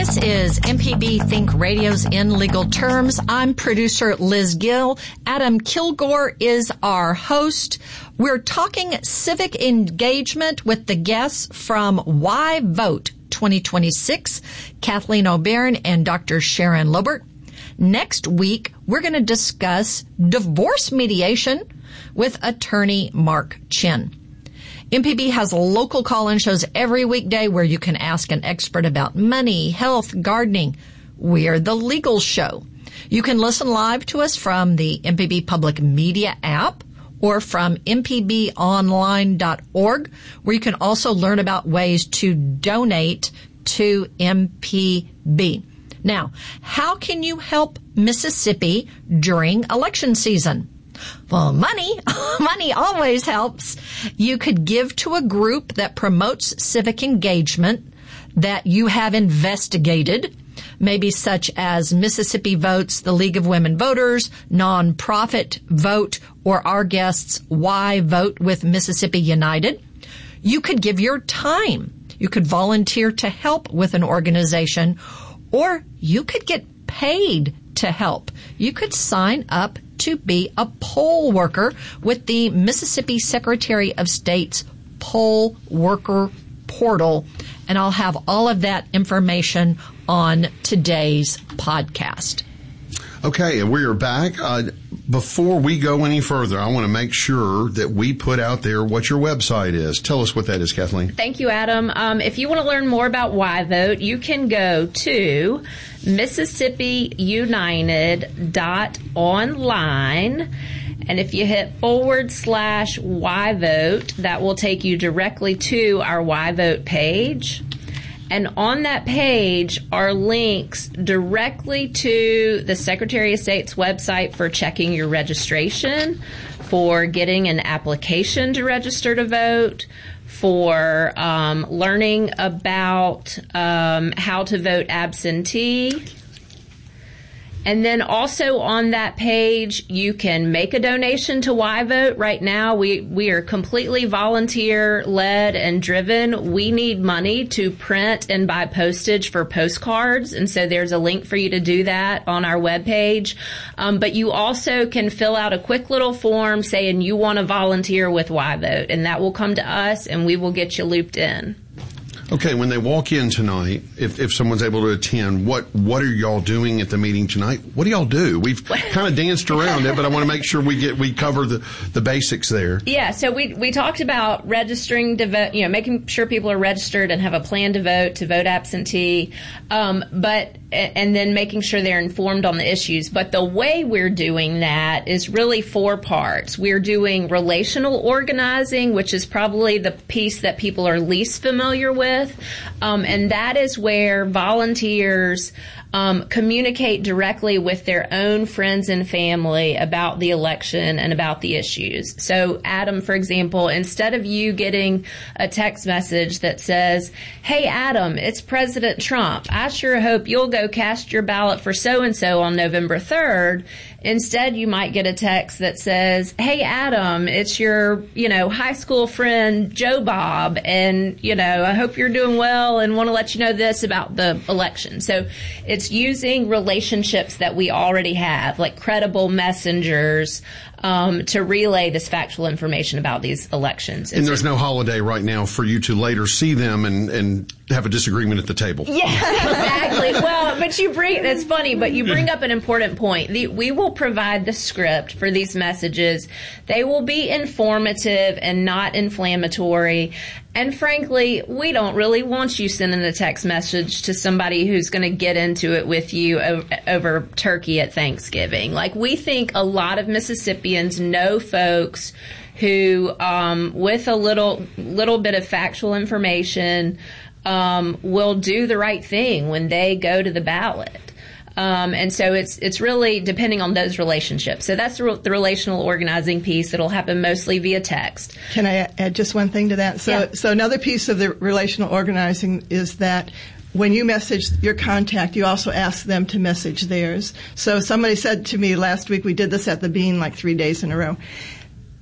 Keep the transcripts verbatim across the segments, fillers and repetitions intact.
This is M P B Think Radio's In Legal Terms. I'm producer Liz Gill. Adam Kilgore is our host. We're talking civic engagement with the guests from Why Vote twenty twenty-six, Kathleen O'Beirne and Doctor Sharon Lobert. Next week, we're going to discuss divorce mediation with attorney Mark Chin. M P B has local call-in shows every weekday where you can ask an expert about money, health, gardening. We're the legal show. You can listen live to us from the M P B Public Media app or from m p b online dot org, where you can also learn about ways to donate to M P B. Now, how can you help Mississippi during election season? Well, money, money always helps. You could give to a group that promotes civic engagement that you have investigated, maybe such as Mississippi Votes, the League of Women Voters, Nonprofit Vote, or our guests, Why Vote with Mississippi United. You could give your time. You could volunteer to help with an organization, or you could get paid to help. You could sign up to be a poll worker with the Mississippi Secretary of State's poll worker portal. And I'll have all of that information on today's podcast. Okay, and we are back. Uh, before we go any further, I want to make sure that we put out there what your website is. Tell us what that is, Kathleen. Thank you, Adam. Um, if you want to learn more about Why Vote, you can go to Mississippi United dot online. And if you hit forward slash Why Vote, that will take you directly to our Why Vote page. And on that page are links directly to the Secretary of State's website for checking your registration, for getting an application to register to vote, for um, learning about um, how to vote absentee. And then also on that page, you can make a donation to Why Vote. Right now, we, we are completely volunteer-led and driven. We need money to print and buy postage for postcards, and so there's a link for you to do that on our webpage. Um, but you also can fill out a quick little form saying you want to volunteer with Why Vote, and that will come to us, and we will get you looped in. Okay, when they walk in tonight, if, if someone's able to attend, what, what are y'all doing at the meeting tonight? What do y'all do? We've kind of danced around it, but I want to make sure we get we cover the, the basics there. Yeah, so we we talked about registering to vote, you know, making sure people are registered and have a plan to vote, to vote absentee, um, but and then making sure they're informed on the issues. But the way we're doing that is really four parts. We're doing relational organizing, which is probably the piece that people are least familiar with. Um, and that is where volunteers um, communicate directly with their own friends and family about the election and about the issues. So, Adam, for example, instead of you getting a text message that says, "Hey, Adam, it's President Trump. I sure hope you'll go cast your ballot for so-and-so on November third. Instead, you might get a text that says, "Hey, Adam, it's your, you know, high school friend, Joe Bob, and, you know, I hope you're doing well and want to let you know this about the election." So it's using relationships that we already have, like credible messengers, um, to relay this factual information about these elections. And there's no holiday right now for you to later see them and, and have a disagreement at the table. Yeah, exactly. Well, but you bring, it's funny, but you bring up an important point. The, we will provide the script for these messages. They will be informative and not inflammatory. And frankly, we don't really want you sending a text message to somebody who's going to get into it with you over, over turkey at Thanksgiving. Like, we think a lot of Mississippians know folks who, um, with a little, little bit of factual information, um, will do the right thing when they go to the ballot. Um, and so it's it's really depending on those relationships. So that's the, re- the relational organizing piece. It'll happen mostly via text. Can I add just one thing to that? So, yeah. so another piece of the relational organizing is that when you message your contact, you also ask them to message theirs. So somebody said to me last week, we did this at the Bean like three days in a row.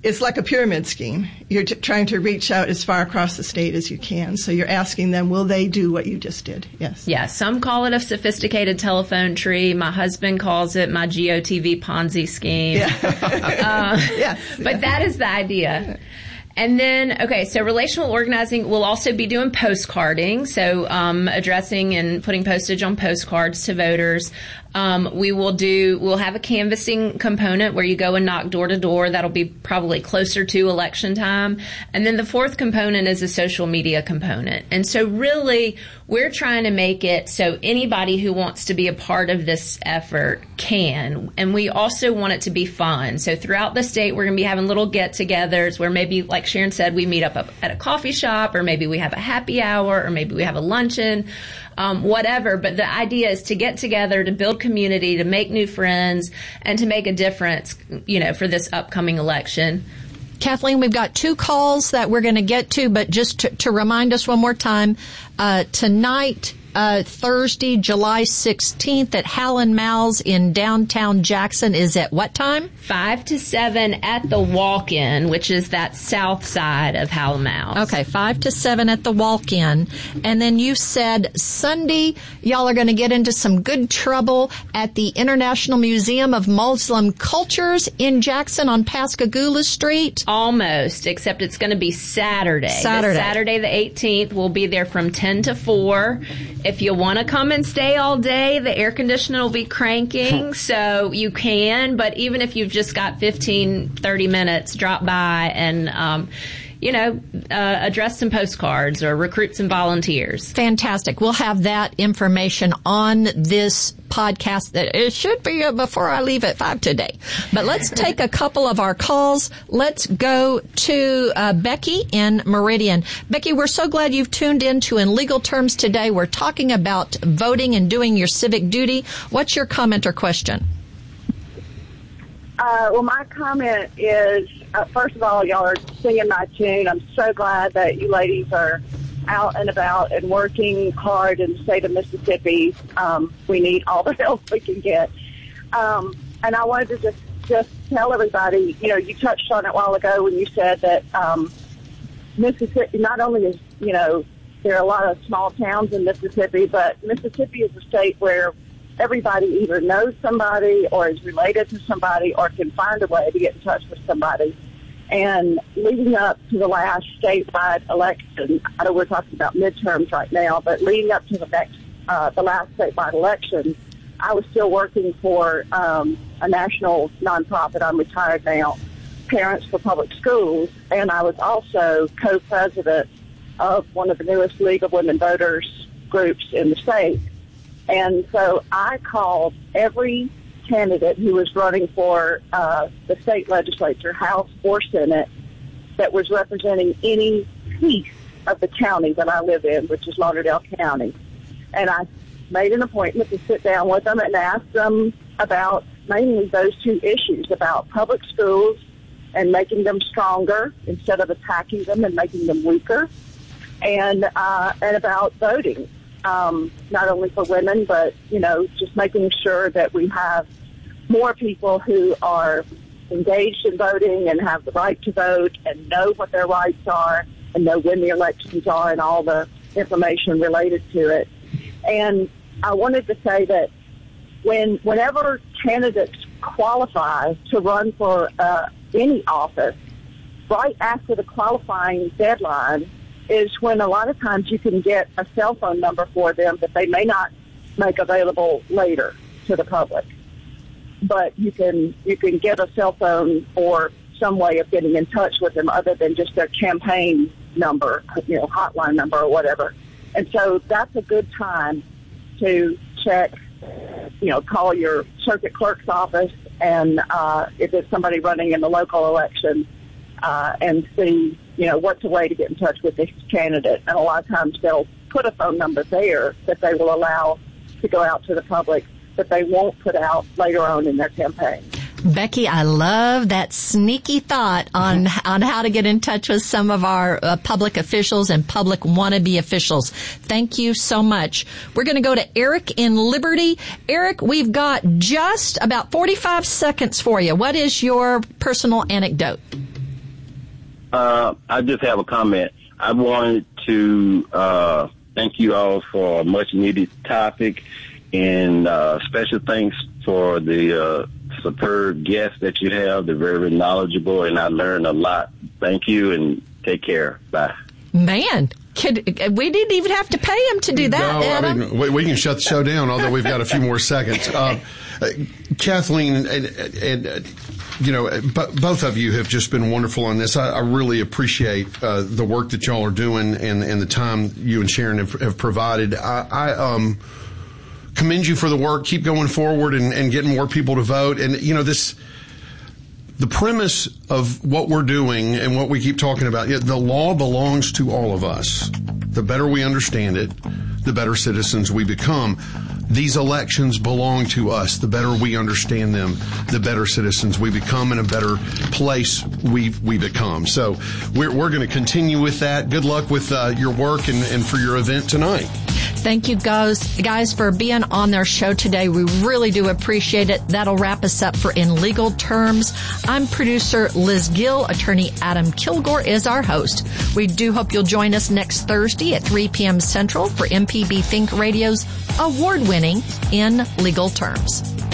it's like a pyramid scheme. You're t- trying to reach out as far across the state as you can. So you're asking them, will they do what you just did? Yes. Yeah, some call it a sophisticated telephone tree. My husband calls it my G O T V Ponzi scheme. Yeah. uh, yes. But yeah. that is the idea. And then, okay, so relational organizing will also be doing postcarding, so um, addressing and putting postage on postcards to voters. Um, we will do, we'll have a canvassing component where you go and knock door to door. That'll be probably closer to election time. And then the fourth component is a social media component. And so really, we're trying to make it so anybody who wants to be a part of this effort can. And we also want it to be fun. So throughout the state, we're going to be having little get-togethers where maybe, like Sharon said, we meet up at a coffee shop, or maybe we have a happy hour, or maybe we have a luncheon. Um, whatever, but the idea is to get together, to build community, to make new friends, and to make a difference, you know, for this upcoming election. Kathleen, we've got two calls that we're going to get to, but just to, to remind us one more time, uh, tonight, uh, Thursday, July sixteenth at Hal and Mal's in downtown Jackson is at what time? Five to seven at the Walk-In, which is that south side of Hal and Mal's. Okay, five to seven at the Walk-In. And then you said Sunday, y'all are going to get into some good trouble at the International Museum of Muslim Cultures in Jackson on Pascagoula Street. Almost, except it's going to be Saturday. Saturday. This Saturday the eighteenth. We'll be there from ten to four. If you want to come and stay all day, the air conditioner will be cranking, so you can. But even if you've just got fifteen, thirty minutes, drop by and, um, you know, uh, address some postcards or recruit some volunteers. Fantastic. We'll have that information on this podcast. That it should be before I leave at five today. But let's take a couple of our calls. Let's go to uh, Becky in Meridian. Becky, we're so glad you've tuned in to In Legal Terms today. We're talking about voting and doing your civic duty. What's your comment or question? Uh, well, my comment is, uh, first of all, y'all are singing my tune. I'm so glad that you ladies are out and about and working hard in the state of Mississippi. Um, we need all the help we can get. Um, and I wanted to just, just tell everybody, you know, you touched on it a while ago when you said that um, Mississippi, not only is, you know, there are a lot of small towns in Mississippi, but Mississippi is a state where everybody either knows somebody or is related to somebody or can find a way to get in touch with somebody. And leading up to the last statewide election, I know we're talking about midterms right now, but leading up to the next, uh, the last statewide election, I was still working for um, a national nonprofit. I'm retired now, Parents for Public Schools, and I was also co-president of one of the newest League of Women Voters groups in the state. And so I called every candidate who was running for uh, the state legislature, House or Senate, that was representing any piece of the county that I live in, which is Lauderdale County. And I made an appointment to sit down with them and ask them about mainly those two issues, about public schools and making them stronger instead of attacking them and making them weaker, and uh, and about voting. Um, not only for women, but, you know, just making sure that we have more people who are engaged in voting and have the right to vote and know what their rights are and know when the elections are and all the information related to it. And I wanted to say that when whenever candidates qualify to run for uh, any office, right after the qualifying deadline is when a lot of times you can get a cell phone number for them that they may not make available later to the public. But you can you can get a cell phone or some way of getting in touch with them other than just their campaign number, you know, hotline number or whatever. And so that's a good time to check, you know, call your circuit clerk's office, and uh, if it's somebody running in the local election, uh, and see, you know, what's a way to get in touch with this candidate. And a lot of times they'll put a phone number there that they will allow to go out to the public that they won't put out later on in their campaign. Becky, I love that sneaky thought on on how to get in touch with some of our uh, public officials and public wannabe officials. Thank you so much. We're going to go to Eric in Liberty. Eric, we've got just about forty-five seconds for you. What is your personal anecdote? Uh, I just have a comment. I wanted to uh, thank you all for a much-needed topic, and uh, special thanks for the uh, superb guests that you have. They're very knowledgeable, and I learned a lot. Thank you, and take care. Bye. Man, kid, we didn't even have to pay him to do that, no, Adam. I mean, we, we can shut the show down, although we've got a few more seconds. Uh, uh, Kathleen, and, and uh, you know, b- both of you have just been wonderful on this. I, I really appreciate uh, the work that y'all are doing and, and the time you and Sharon have, have provided. I, I um, commend you for the work. Keep going forward and, and getting more people to vote. And, you know, this... The premise of what we're doing and what we keep talking about, the law belongs to all of us. The better we understand it, the better citizens we become. These elections belong to us. The better we understand them, the better citizens we become and a better place we we become. So we're, we're going to continue with that. Good luck with uh, your work and, and for your event tonight. Thank you, guys, guys, for being on their show today. We really do appreciate it. That'll wrap us up for In Legal Terms. I'm producer Liz Gill. Attorney Adam Kilgore is our host. We do hope you'll join us next Thursday at three p.m. Central for M P B Think Radio's award-winning In Legal Terms.